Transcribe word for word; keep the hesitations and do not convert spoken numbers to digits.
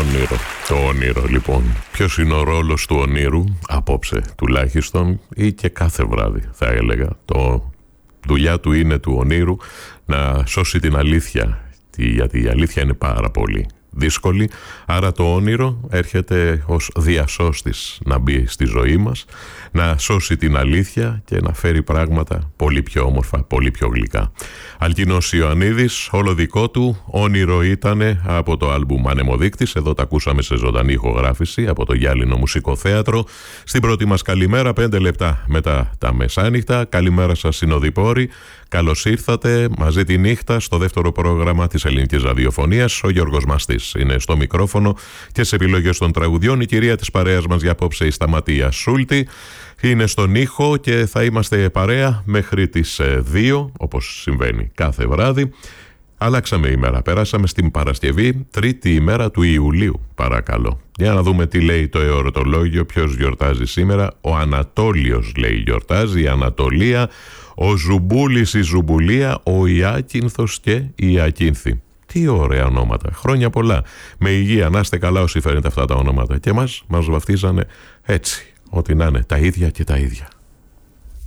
όνειρο. Το όνειρο λοιπόν. Ποιος είναι ο ρόλος του ονείρου απόψε τουλάχιστον ή και κάθε βράδυ θα έλεγα. Το δουλειά του είναι του ονείρου να σώσει την αλήθεια, γιατί η αλήθεια είναι πάρα πολύ δύσκολη, άρα το όνειρο έρχεται ως διασώστης να μπει στη ζωή μας, να σώσει την αλήθεια και να φέρει πράγματα πολύ πιο όμορφα, πολύ πιο γλυκά. Αλκίνος Ιωαννίδης, όλο δικό του όνειρο ήτανε, από το άλμπουμ Ανεμοδείκτης. Εδώ τα ακούσαμε σε ζωντανή ηχογράφηση από το Γυάλινο Μουσικό Θέατρο. Στην πρώτη μας καλημέρα, πέντε λεπτά μετά τα μεσάνυχτα. Καλημέρα σας συνοδοιπόροι. Καλώς ήρθατε μαζί τη νύχτα στο δεύτερο πρόγραμμα της ελληνικής ραδιοφωνίας. Ο Γιώργος Μαστής είναι στο μικρόφωνο και σε επιλογές των τραγουδιών η κυρία της παρέας μας για απόψε, η Σταματία Σούλτη, είναι στον ήχο και θα είμαστε παρέα μέχρι τις δύο, όπως συμβαίνει κάθε βράδυ. Αλλάξαμε ημέρα, περάσαμε στην Παρασκευή, τρίτη ημέρα του Ιουλίου, παρακαλώ. Για να δούμε τι λέει το εορτολόγιο, ποιος γιορτάζει σήμερα. Ο Ανατόλιος λέει γιορτάζει, η Ανατολία, ο Ζουμπούλης η Ζουμπουλία, ο Ιάκυνθος και η Ιακύνθη. Τι ωραία ονόματα, χρόνια πολλά. Με υγεία, να είστε καλά όσοι φέρνετε αυτά τα ονόματα. Και μας, μας βαφτίζανε έτσι, ό,τι να είναι, τα ίδια και τα ίδια.